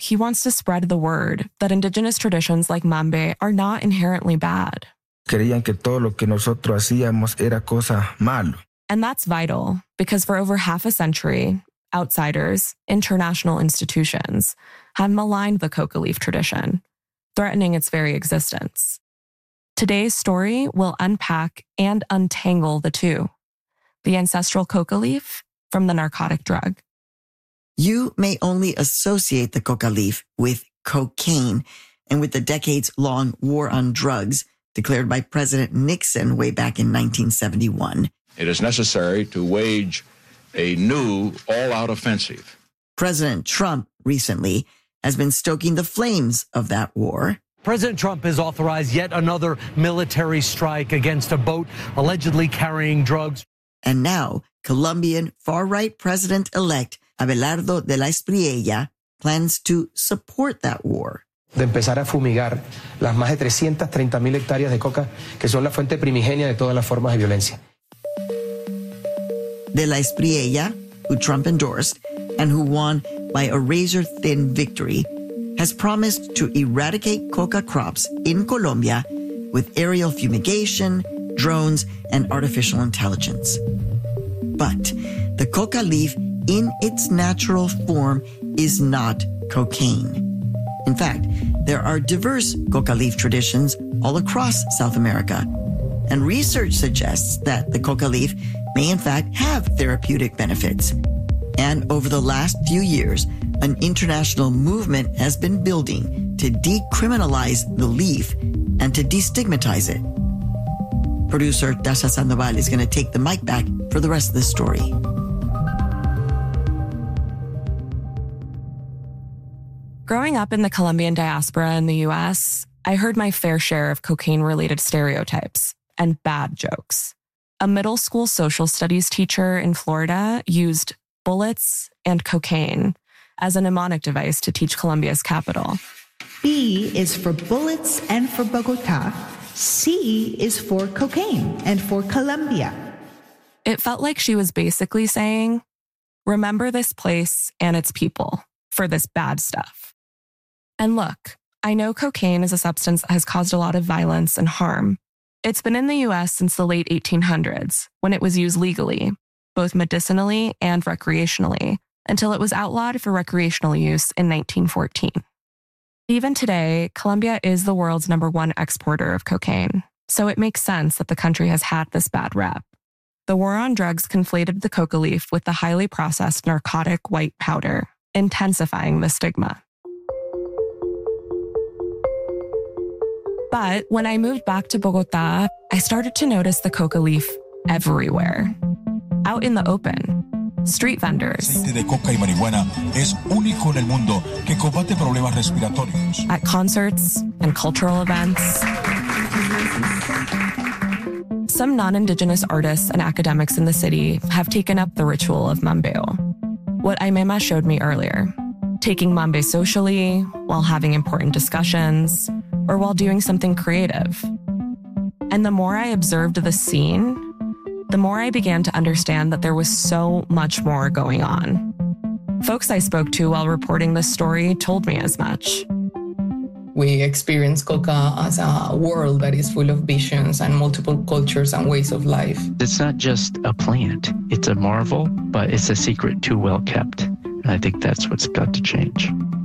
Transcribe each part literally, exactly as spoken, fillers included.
that he wants to spread the word that indigenous traditions like mambe are not inherently bad. Creían que todo lo que nosotros hacíamos era cosa malo. And that's vital because for over half a century, outsiders, international institutions, have maligned the coca leaf tradition, threatening its very existence. Today's story will unpack and untangle the two, the ancestral coca leaf from the narcotic drug. You may only associate the coca leaf with cocaine and with the decades-long war on drugs declared by President Nixon way back in nineteen seventy-one. It is necessary to wage a new all-out offensive. President Trump recently has been stoking the flames of that war. President Trump has authorized yet another military strike against a boat allegedly carrying drugs. And now, Colombian far-right president-elect Abelardo de la Espriella plans to support that war. De empezar a fumigar las más de trescientas treinta mil hectáreas de coca que son la fuente primigenia de todas las formas de violencia. De la Espriella, who Trump endorsed and who won by a razor-thin victory, has promised to eradicate coca crops in Colombia with aerial fumigation, drones, and artificial intelligence. But the coca leaf in its natural form is not cocaine. In fact, there are diverse coca leaf traditions all across South America, and research suggests that the coca leaf may in fact have therapeutic benefits. And over the last few years, an international movement has been building to decriminalize the leaf and to destigmatize it. Producer Dasha Sandoval is going to take the mic back for the rest of the story. Growing up in the Colombian diaspora in the U S, I heard my fair share of cocaine-related stereotypes and bad jokes. A middle school social studies teacher in Florida used bullets and cocaine as a mnemonic device to teach Colombia's capital. B is for bullets and for Bogota. C is for cocaine and for Colombia. It felt like she was basically saying, remember this place and its people for this bad stuff. And look, I know cocaine is a substance that has caused a lot of violence and harm. It's been in the U S since the late eighteen hundreds, when it was used legally, both medicinally and recreationally, until it was outlawed for recreational use in nineteen fourteen. Even today, Colombia is the world's number one exporter of cocaine, so it makes sense that the country has had this bad rep. The war on drugs conflated the coca leaf with the highly processed narcotic white powder, intensifying the stigma. But when I moved back to Bogota, I started to notice the coca leaf everywhere. Out in the open. Street vendors. Aceite de coca y marihuana es único en el mundo que combate problemas respiratorios. At concerts and cultural events. Some non-indigenous artists and academics in the city have taken up the ritual of mambeo. What Aimema showed me earlier. Taking mambe socially, while having important discussions, or while doing something creative. And the more I observed the scene, the more I began to understand that there was so much more going on. Folks I spoke to while reporting this story told me as much. We experience coca as a world that is full of visions and multiple cultures and ways of life. It's not just a plant. It's a marvel, but it's a secret too well kept. And I think that's what's got to change.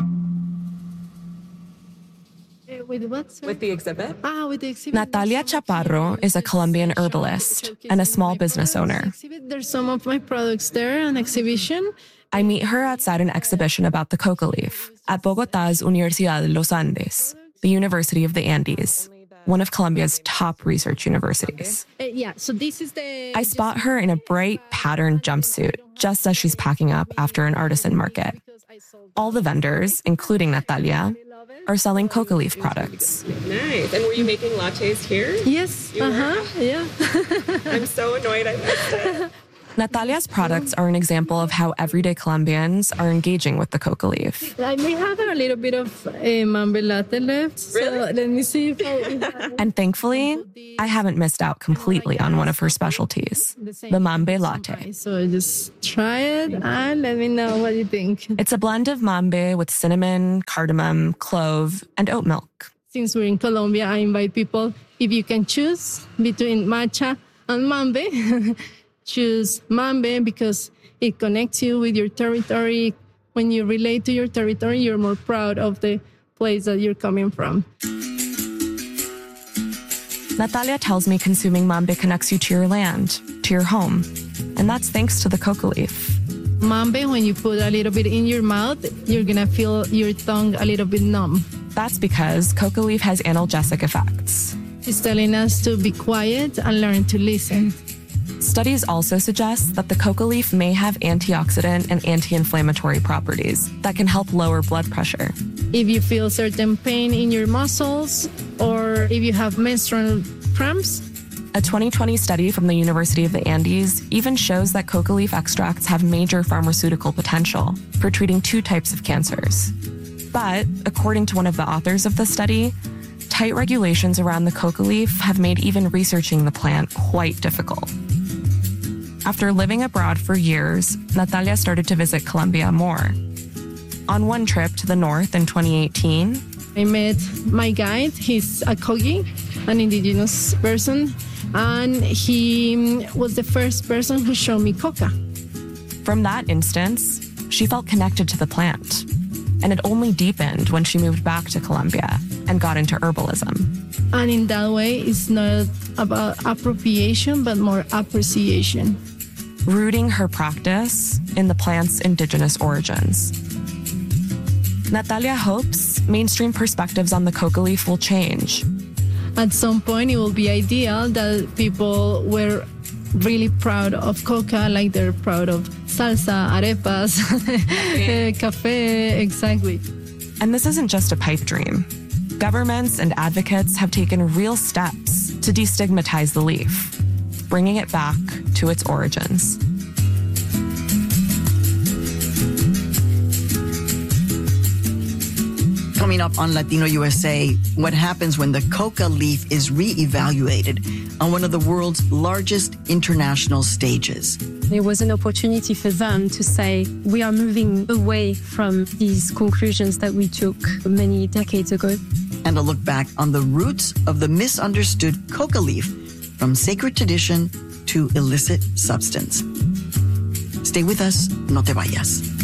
With what, sir? With the exhibit? Ah, with the exhibit. Natalia Chaparro is a Colombian herbalist and a small business owner. There's some of my products there on exhibition. I meet her outside an exhibition about the coca leaf at Bogotá's Universidad de los Andes, the University of the Andes, one of Colombia's top research universities. Uh, yeah, so this is the... I spot her in a bright patterned jumpsuit, just as she's packing up after an artisan market. All the vendors, including Natalia, are selling coca leaf products. Nice. And were you making lattes here? Yes. You uh-huh. were? Yeah. I'm so annoyed I missed it. Natalia's products are an example of how everyday Colombians are engaging with the coca leaf. I may have a little bit of a mambe latte left, so let me see if I... And thankfully, I haven't missed out completely on one of her specialties, the mambe latte. So just try it and let me know what you think. It's a blend of mambe with cinnamon, cardamom, clove, and oat milk. Since we're in Colombia, I invite people, if you can choose between matcha and mambe, choose mambe because it connects you with your territory. When you relate to your territory, you're more proud of the place that you're coming from. Natalia tells me consuming mambe connects you to your land, to your home, and that's thanks to the coca leaf. Mambe, when you put a little bit in your mouth, you're gonna feel your tongue a little bit numb. That's because coca leaf has analgesic effects. It's telling us to be quiet and learn to listen. Studies also suggest that the coca leaf may have antioxidant and anti-inflammatory properties that can help lower blood pressure. If you feel certain pain in your muscles or if you have menstrual cramps. A twenty twenty study from the University of the Andes even shows that coca leaf extracts have major pharmaceutical potential for treating two types of cancers. But, according to one of the authors of the study, tight regulations around the coca leaf have made even researching the plant quite difficult. After living abroad for years, Natalia started to visit Colombia more. On one trip to the north in twenty eighteen, I met my guide. He's a Kogi, an indigenous person, and he was the first person who showed me coca. From that instance, she felt connected to the plant, and it only deepened when she moved back to Colombia and got into herbalism. And in that way, it's not about appropriation, but more appreciation. Rooting her practice in the plant's indigenous origins. Natalia hopes mainstream perspectives on the coca leaf will change. At some point, it will be ideal that people were really proud of coca, like they're proud of salsa, arepas, cafe, exactly. And this isn't just a pipe dream. Governments and advocates have taken real steps to destigmatize the leaf, bringing it back to its origins. Coming up on Latino U S A, what happens when the coca leaf is re-evaluated on one of the world's largest international stages. There was an opportunity for them to say, we are moving away from these conclusions that we took many decades ago. And a look back on the roots of the misunderstood coca leaf from sacred tradition to illicit substance. Stay with us, no te vayas.